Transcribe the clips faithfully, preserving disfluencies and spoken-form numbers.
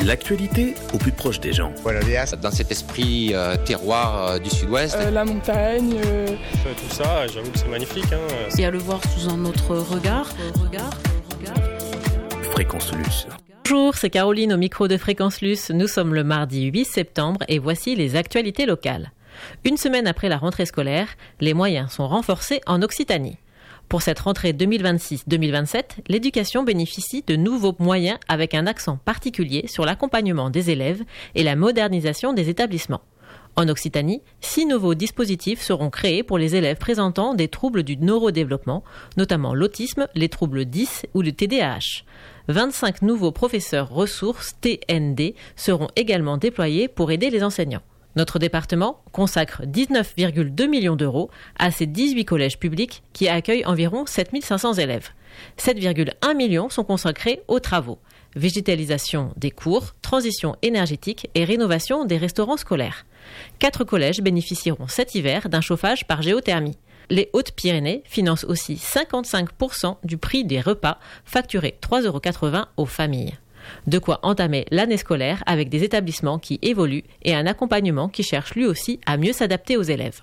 L'actualité au plus proche des gens. Voilà, dans cet esprit euh, terroir euh, du sud-ouest. Euh, la montagne. Euh... Tout ça, j'avoue que c'est magnifique. Hein. Et à le voir sous un autre regard. regard, regard. Fréquence Luce. Bonjour, c'est Caroline au micro de Fréquence Luce. Nous sommes le mardi huit septembre et voici les actualités locales. Une semaine après la rentrée scolaire, les moyens sont renforcés en Occitanie. Pour cette rentrée deux mille vingt-six deux mille vingt-sept, l'éducation bénéficie de nouveaux moyens avec un accent particulier sur l'accompagnement des élèves et la modernisation des établissements. En Occitanie, six nouveaux dispositifs seront créés pour les élèves présentant des troubles du neurodéveloppement, notamment l'autisme, les troubles dys ou le T D A H. vingt-cinq nouveaux professeurs ressources T N D seront également déployés pour aider les enseignants. Notre département consacre dix-neuf virgule deux millions d'euros à ces dix-huit collèges publics qui accueillent environ sept mille cinq cents élèves. sept virgule un millions sont consacrés aux travaux, végétalisation des cours, transition énergétique et rénovation des restaurants scolaires. Quatre collèges bénéficieront cet hiver d'un chauffage par géothermie. Les Hautes-Pyrénées financent aussi cinquante-cinq pour cent du prix des repas facturés trois euros quatre-vingts aux familles. De quoi entamer l'année scolaire avec des établissements qui évoluent et un accompagnement qui cherche lui aussi à mieux s'adapter aux élèves.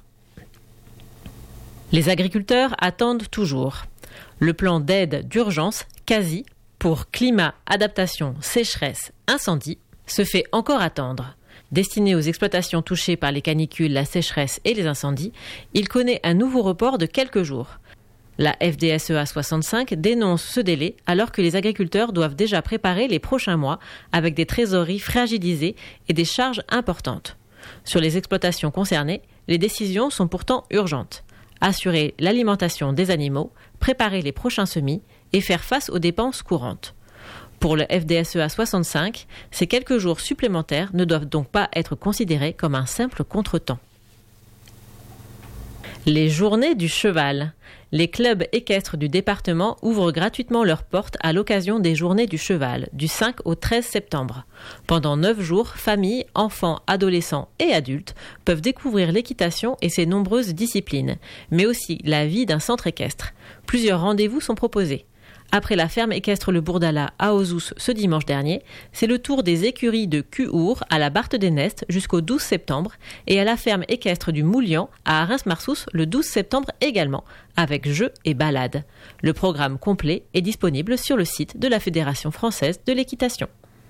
Les agriculteurs attendent toujours. Le plan d'aide d'urgence quasi pour climat, adaptation, sécheresse, incendie se fait encore attendre. Destiné aux exploitations touchées par les canicules, la sécheresse et les incendies, il connaît un nouveau report de quelques jours. La F D S E A soixante-cinq dénonce ce délai alors que les agriculteurs doivent déjà préparer les prochains mois avec des trésoreries fragilisées et des charges importantes. Sur les exploitations concernées, les décisions sont pourtant urgentes. Assurer l'alimentation des animaux, préparer les prochains semis et faire face aux dépenses courantes. Pour le F D S E A soixante-cinq, ces quelques jours supplémentaires ne doivent donc pas être considérés comme un simple contretemps. Les journées du cheval. Les clubs équestres du département ouvrent gratuitement leurs portes à l'occasion des journées du cheval, du cinq au treize septembre. Pendant neuf jours, familles, enfants, adolescents et adultes peuvent découvrir l'équitation et ses nombreuses disciplines, mais aussi la vie d'un centre équestre. Plusieurs rendez-vous sont proposés. Après la ferme équestre Le Bourdala à Ozouz ce dimanche dernier, c'est le tour des écuries de Cuhour à la Barthe des Nestes jusqu'au douze septembre et à la ferme équestre du Moulian à Reims-Marsous le douze septembre également, avec jeux et balades. Le programme complet est disponible sur le site de la Fédération française de l'équitation.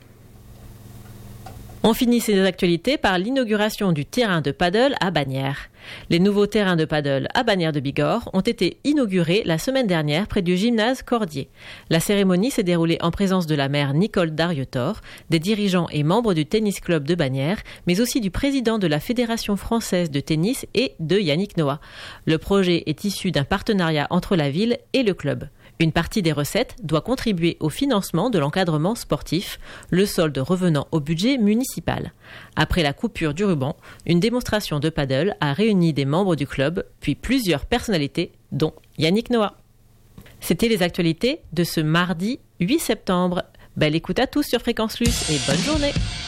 On finit ces actualités par l'inauguration du terrain de paddle à Bagnères. Les nouveaux terrains de paddle à Bagnères de Bigorre ont été inaugurés la semaine dernière près du gymnase Cordier. La cérémonie s'est déroulée en présence de la maire Nicole Darietor, des dirigeants et membres du tennis club de Bagnères, mais aussi du président de la Fédération française de tennis et de Yannick Noah. Le projet est issu d'un partenariat entre la ville et le club. Une partie des recettes doit contribuer au financement de l'encadrement sportif, le solde revenant au budget municipal. Après la coupure du ruban, une démonstration de paddle a réuni des membres du club, puis plusieurs personnalités, dont Yannick Noah. C'était les actualités de ce mardi huit septembre. Belle écoute à tous sur Fréquence Luce et bonne journée.